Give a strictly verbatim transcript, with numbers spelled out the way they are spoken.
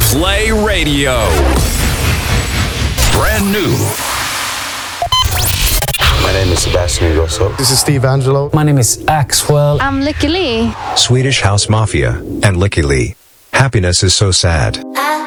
Play Radio. Brand new. My name is Sebastian Ingrosso. This is Steve Angelo. My name is Axwell. I'm Lykke Li. Swedish House Mafia and Lykke Li. Happiness is so sad. I